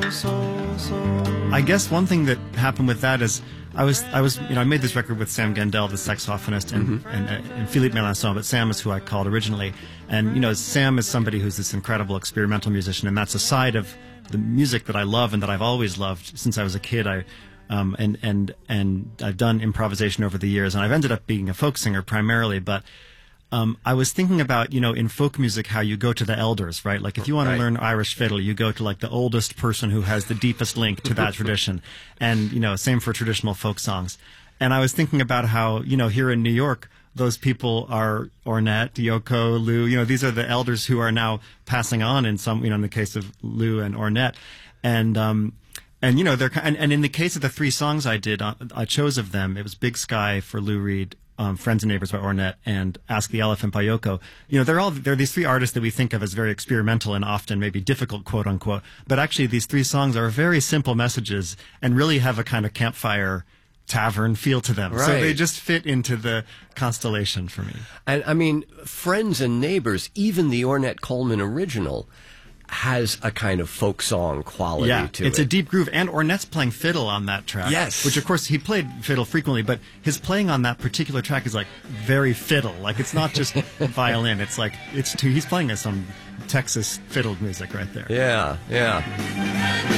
I guess one thing that happened with that is I made this record with Sam Gendel, the saxophonist, and Philippe Melançon, but Sam is who I called originally. And, Sam is somebody who's this incredible experimental musician, and that's a side of the music that I love and that I've always loved since I was a kid. And I've done improvisation over the years, and I've ended up being a folk singer primarily, but I was thinking about, in folk music, how you go to the elders, right? Like if you want to learn Irish fiddle, you go to like the oldest person who has the deepest link to that tradition. And, same for traditional folk songs. And I was thinking about how, here in New York, those people are Ornette, Yoko, Lou, these are the elders who are now passing on in some, in the case of Lou and Ornette. And they're, and in the case of the three songs I did, I chose of them, it was Big Sky for Lou Reed, Friends and Neighbors by Ornette, and Ask the Elephant by Yoko. They're these three artists that we think of as very experimental and often maybe difficult, quote unquote. But actually, these three songs are very simple messages and really have a kind of campfire tavern feel to them. Right. So they just fit into the constellation for me. And I mean, Friends and Neighbors, even the Ornette Coleman original, has a kind of folk song quality to it. It's a deep groove, and Ornette's playing fiddle on that track. Yes. Which, of course, he played fiddle frequently, but his playing on that particular track is, like, very fiddle. Like, it's not just violin. It's like, he's playing some Texas fiddle music right there. Yeah.